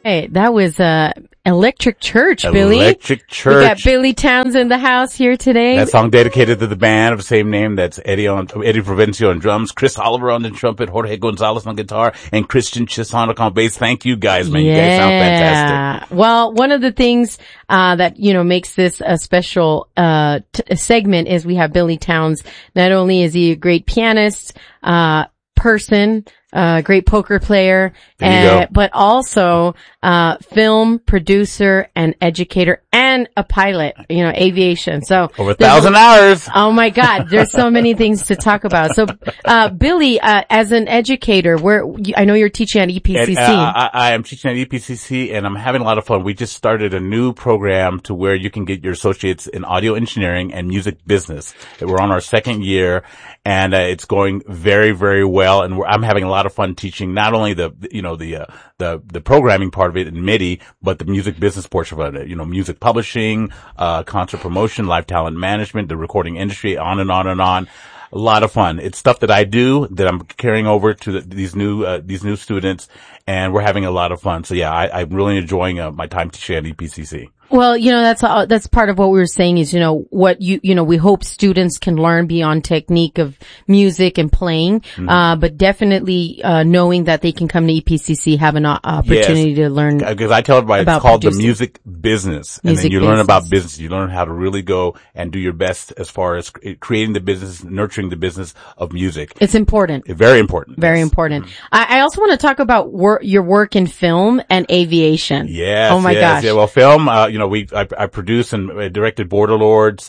Hey, that was Electric Church, Billy. Electric Church. We got Billy Towns in the house here today. That song dedicated to the band of the same name. That's Eddie Provencio on drums, Chris Oliver on the trumpet, Jorge Gonzalez on guitar, and Christian Chisonic on bass. Thank you guys, man. Yeah. You guys sound fantastic. Well, one of the things that makes this a special segment is we have Billy Towns. Not only is he a great pianist, person, great poker player, but also film producer and educator and a pilot, aviation. So over 1,000 hours. Oh my God, there's so many things to talk about. So Billy, as an educator, I know you're teaching at EPCC. I am teaching at EPCC, and I'm having a lot of fun. We just started a new program to where you can get your associates in audio engineering and music business. We're on our second year, and it's going very, very well. And I'm having a lot of fun teaching not only the programming part of it in MIDI, but the music business portion of it. Music publishing, concert promotion, live talent management, the recording industry, on and on and on. A lot of fun. It's stuff that I do that I'm carrying over to these new students, and we're having a lot of fun. So yeah, I'm really enjoying my time teaching at EPCC. Well, that's part of what we were saying is, what we hope students can learn beyond technique of music and playing, but definitely, knowing that they can come to EPCC, have an opportunity to learn. Because I tell everybody it's called producing. The music business. And then you learn about business. You learn how to really go and do your best as far as creating the business, nurturing the business of music. It's important. Very important. Very important. I also want to talk about your work in film and aviation. Yes. Oh my gosh. Yeah. Well, film, I produced and directed Borderlords.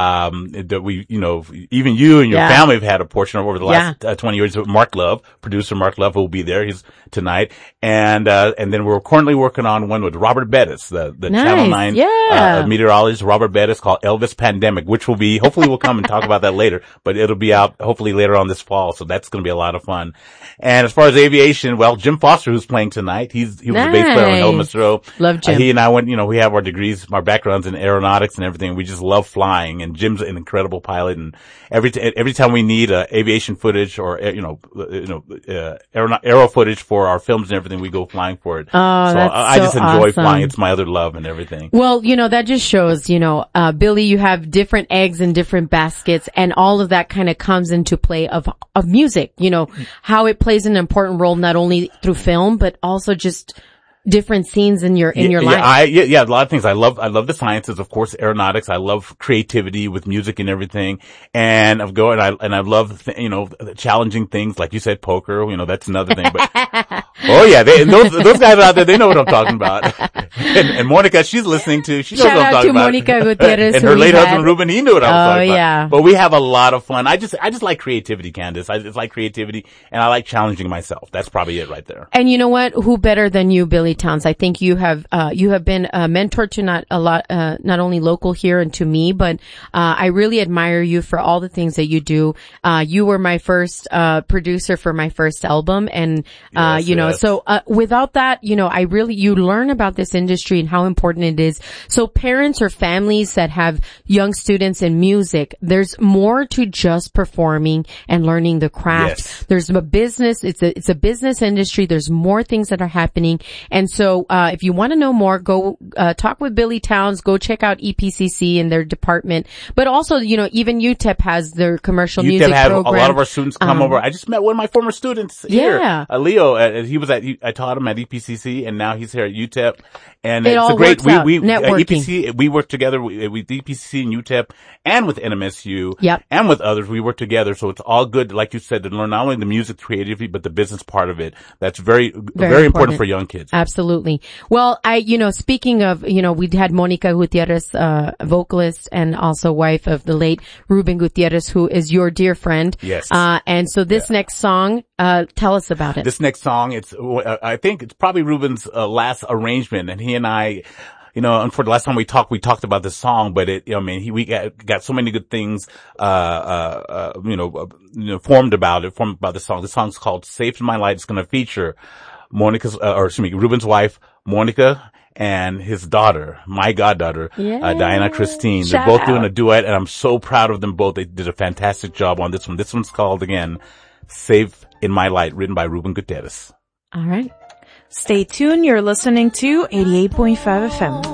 Even you and your family have had a portion of over the last 20 years. Mark Love, producer Mark Love, who will be there. He's tonight. And then we're currently working on one with Robert Bettis, the nice. Channel 9, meteorologist Robert Bettis, called Elvis Pandemic, which hopefully we'll come and talk about that later, but it'll be out hopefully later on this fall. So that's going to be a lot of fun. And as far as aviation, well, Jim Foster, who's playing tonight, he was a bass player on Elements Row. Love Jim. He and I went, we have our degrees, our backgrounds in aeronautics and everything. We just love flying, and Jim's an incredible pilot. And every time we need aviation footage or aero footage for our films and everything, we go flying for it. Oh, I just enjoy awesome. flying. It's my other love and everything. Well, that just shows, Billy, you have different eggs in different baskets, and all of that kind of comes into play of music, how it plays an important role not only through film, but also just different scenes in your life. A lot of things. I love the sciences, of course, aeronautics. I love creativity with music and everything. And I love, challenging things, like you said, poker, that's another thing, but, oh yeah, those guys out there, they know what I'm talking about. And Monica, she's listening to, she knows what I'm talking about. Monica Gutierrez. And her late husband, Ruben, he knew what I was talking about. But we have a lot of fun. I just like creativity, Candace. I just like creativity, and I like challenging myself. That's probably it right there. And you know what? Who better than you, Billy Towns? I think you have been a mentor to not only local here and to me, but, I really admire you for all the things that you do. You were my first, producer for my first album. And, so, without that, you learn about this industry and how important it is. So parents or families that have young students in music, there's more to just performing and learning the craft. Yes. There's a business. It's a business industry. There's more things that are happening. And so, if you want to know more, go, talk with Billy Towns, go check out EPCC and their department. But also, even UTEP has their commercial music program. A lot of our students come over. I just met one of my former students here. Leo, I taught him at EPCC, and now he's here at UTEP. And it's a great, networking. we work together with EPCC and UTEP and with NMSU. Yep. And with others. We work together. So it's all good, like you said, to learn not only the music creativity, but the business part of it. That's very important for young kids. Absolutely. Well, speaking of, we had Monica Gutierrez, vocalist and also wife of the late Ruben Gutierrez, who is your dear friend. Yes. And so this next song, tell us about it. This next song, I think it's probably Ruben's last arrangement, and he and I, and for the last time we talked about this song, but we got so many good things, formed about the song. The song's called Saved My Light. It's going to feature Ruben's wife, Monica, and his daughter, my goddaughter, Diana Christine. They're both doing a duet, and I'm so proud of them both. They did a fantastic job on this one. This one's called, again, Save in My Light, written by Ruben Gutierrez. All right. Stay tuned. You're listening to 88.5 FM.